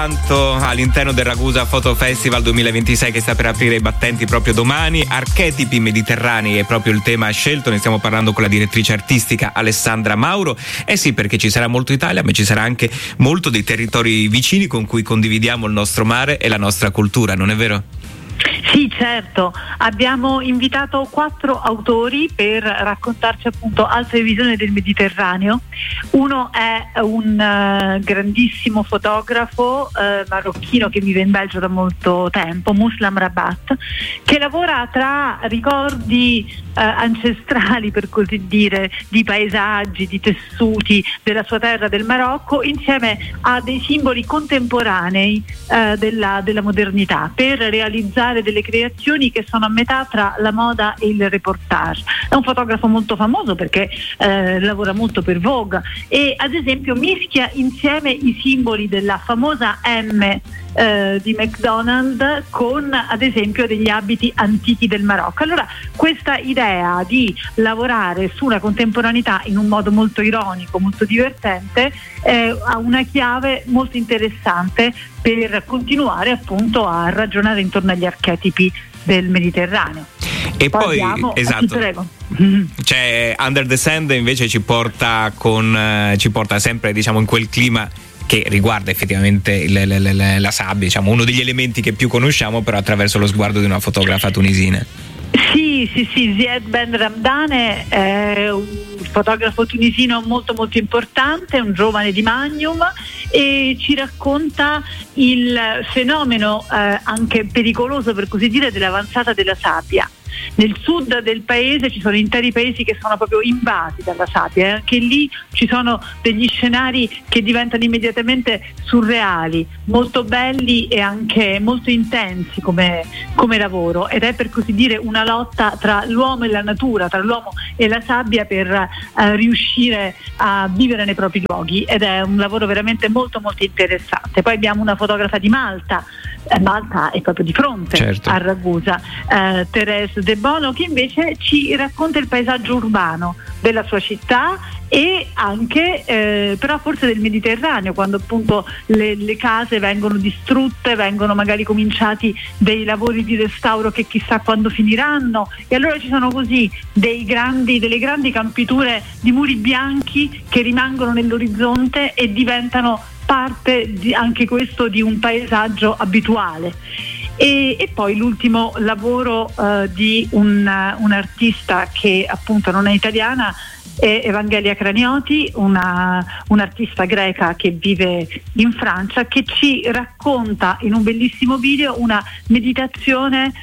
All'interno del Ragusa Photo Festival 2026 che sta per aprire i battenti proprio domani. Archetipi mediterranei è proprio il tema scelto, ne stiamo parlando con la direttrice artistica Alessandra Mauro. Sì, perché ci sarà molto Italia, ma ci sarà anche molto dei territori vicini con cui condividiamo il nostro mare e la nostra cultura, non è vero? Sì, certo, abbiamo invitato 4 autori per raccontarci appunto altre visioni del Mediterraneo. Uno è un grandissimo fotografo marocchino che vive in Belgio da molto tempo, Muslam Rabat, che lavora tra ricordi ancestrali, per così dire, di paesaggi, di tessuti della sua terra, del Marocco, insieme a dei simboli contemporanei della modernità, per realizzare delle creazioni che sono a metà tra la moda e il reportage. È un fotografo molto famoso perché lavora molto per Vogue e ad esempio mischia insieme i simboli della famosa M di McDonald's con ad esempio degli abiti antichi del Marocco. Allora questa idea di lavorare su una contemporaneità in un modo molto ironico, molto divertente, ha una chiave molto interessante per continuare appunto a ragionare intorno agli archetipi del Mediterraneo. E poi esatto, c'è Under the Sand invece ci porta sempre, diciamo, in quel clima che riguarda effettivamente la sabbia, diciamo, uno degli elementi che più conosciamo, però attraverso lo sguardo di una fotografa tunisina. Sì, Zied Ben Ramdane è un fotografo tunisino molto molto importante, un giovane di Magnum, e ci racconta il fenomeno anche pericoloso, per così dire, dell'avanzata della sabbia. Nel sud del paese ci sono interi paesi che sono proprio invasi dalla sabbia e anche lì ci sono degli scenari che diventano immediatamente surreali, molto belli e anche molto intensi come lavoro, ed è per così dire una lotta tra l'uomo e la natura, tra l'uomo e la sabbia per riuscire a vivere nei propri luoghi, ed è un lavoro veramente molto molto interessante. Poi abbiamo una fotografa di Malta è proprio di fronte, certo, a Ragusa, Thérèse De Bono, che invece ci racconta il paesaggio urbano della sua città e anche però forse del Mediterraneo, quando appunto le case vengono distrutte, vengono magari cominciati dei lavori di restauro che chissà quando finiranno, e allora ci sono così delle grandi campiture di muri bianchi che rimangono nell'orizzonte e diventano parte anche questo di un paesaggio abituale. E poi l'ultimo lavoro di un'artista che appunto non è italiana, è Evangelia Cranioti, un'artista greca che vive in Francia, che ci racconta in un bellissimo video una meditazione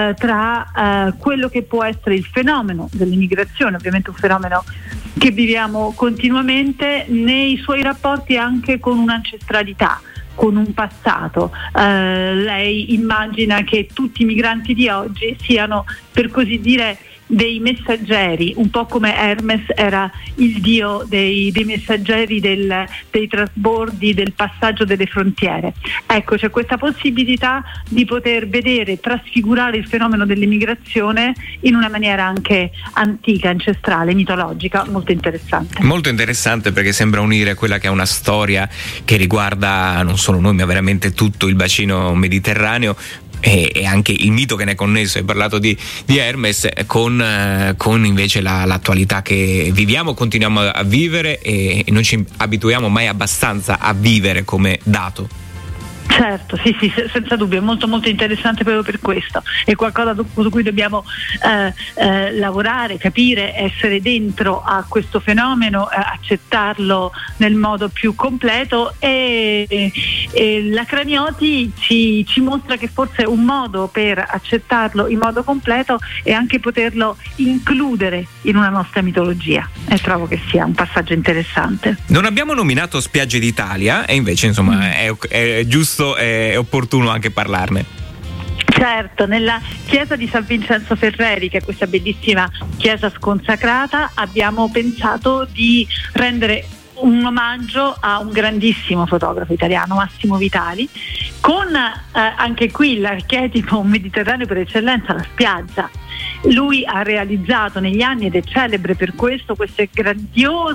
tra quello che può essere il fenomeno dell'immigrazione, ovviamente un fenomeno che viviamo continuamente, nei suoi rapporti anche con un'ancestralità, con un passato. Lei immagina che tutti i migranti di oggi siano, per così dire, dei messaggeri, un po' come Hermes era il dio dei messaggeri, dei trasbordi, del passaggio delle frontiere. Ecco, c'è questa possibilità di poter vedere, trasfigurare il fenomeno dell'immigrazione in una maniera anche antica, ancestrale, mitologica, molto interessante. Molto interessante, perché sembra unire quella che è una storia che riguarda non solo noi, ma veramente tutto il bacino mediterraneo, e anche il mito che ne è connesso. Hai parlato di Hermes con invece l'attualità che viviamo, continuiamo a vivere e non ci abituiamo mai abbastanza a vivere come dato. Certo, sì, senza dubbio, è molto molto interessante proprio per questo, è qualcosa su cui dobbiamo lavorare, capire, essere dentro a questo fenomeno, accettarlo nel modo più completo, e la Cranioti ci mostra che forse un modo per accettarlo in modo completo è anche poterlo includere in una nostra mitologia, e trovo che sia un passaggio interessante. Non abbiamo nominato Spiagge d'Italia, e invece insomma è giusto, è opportuno anche parlarne. Certo, nella chiesa di San Vincenzo Ferreri, che è questa bellissima chiesa sconsacrata, abbiamo pensato di rendere un omaggio a un grandissimo fotografo italiano, Massimo Vitali, con anche qui l'archetipo mediterraneo per eccellenza, la spiaggia. Lui ha realizzato negli anni, ed è celebre per questo, queste grandiose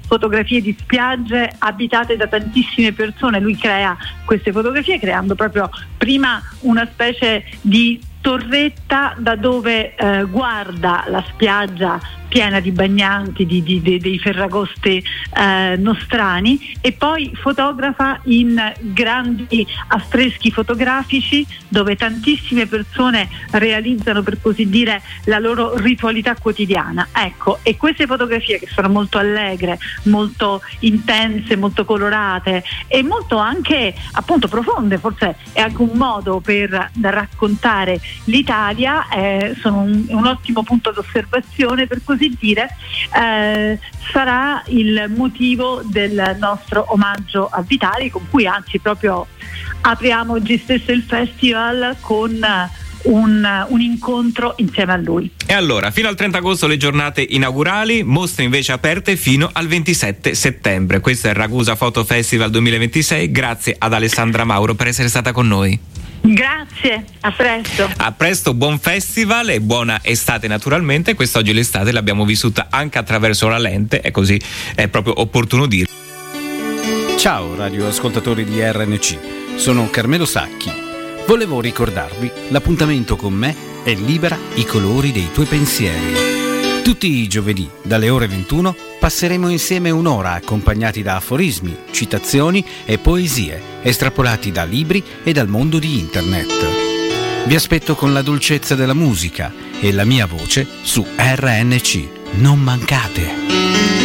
fotografie di spiagge abitate da tantissime persone. Lui crea queste fotografie creando proprio prima una specie di torretta da dove guarda la spiaggia piena di bagnanti, dei ferragosti nostrani, e poi fotografa in grandi affreschi fotografici dove tantissime persone realizzano, per così dire, la loro ritualità quotidiana. Ecco, e queste fotografie, che sono molto allegre, molto intense, molto colorate e molto anche appunto profonde, forse è anche un modo per raccontare l'Italia, sono un ottimo punto d'osservazione, per così dire, sarà il motivo del nostro omaggio a Vitali, con cui anzi proprio apriamo oggi stesso il festival con un incontro insieme a lui. E allora, fino al 30 agosto le giornate inaugurali, mostre invece aperte fino al 27 settembre. Questo è il Ragusa Photo Festival 2026. Grazie ad Alessandra Mauro per essere stata con noi. Grazie, a presto. A presto, buon festival e buona estate naturalmente. Quest'oggi l'estate l'abbiamo vissuta anche attraverso la lente, e così è proprio opportuno dirlo. Ciao radioascoltatori di RNC, sono Carmelo Sacchi. Volevo ricordarvi, l'appuntamento con me è Libera i colori dei tuoi pensieri. Tutti i giovedì, dalle ore 21, passeremo insieme un'ora accompagnati da aforismi, citazioni e poesie estrapolati da libri e dal mondo di internet. Vi aspetto con la dolcezza della musica e la mia voce su RNC. Non mancate!